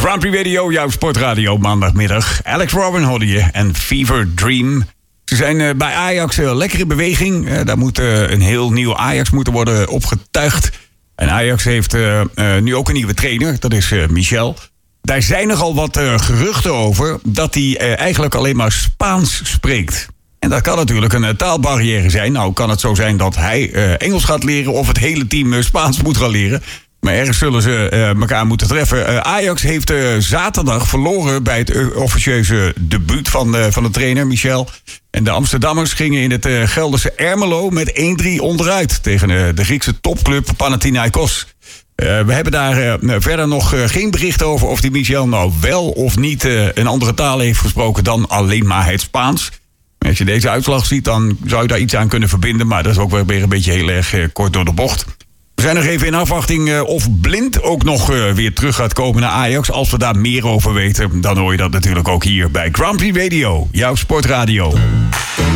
Grand Prix Radio, jouw sportradio, maandagmiddag. Alex Robin hoorde je en Fever Dream. Ze zijn bij Ajax lekker in beweging. Daar moet een heel nieuw Ajax moeten worden opgetuigd. En Ajax heeft nu ook een nieuwe trainer, dat is Michel. Daar zijn nogal wat geruchten over dat hij eigenlijk alleen maar Spaans spreekt. En dat kan natuurlijk een taalbarrière zijn. Nou kan het zo zijn dat hij Engels gaat leren of het hele team Spaans moet gaan leren. Maar ergens zullen ze elkaar moeten treffen. Ajax heeft zaterdag verloren bij het officieuze debuut van de trainer Michel. En de Amsterdammers gingen in het Gelderse Ermelo met 1-3 onderuit tegen de Griekse topclub Panathinaikos. We hebben daar verder nog geen bericht over of die Michel nou wel of niet een andere taal heeft gesproken dan alleen maar het Spaans. Als je deze uitslag ziet, dan zou je daar iets aan kunnen verbinden. Maar dat is ook weer een beetje heel erg kort door de bocht. We zijn nog even in afwachting of Blind ook nog weer terug gaat komen naar Ajax. Als we daar meer over weten, dan hoor je dat natuurlijk ook hier bij Grand Prix Radio, jouw sportradio.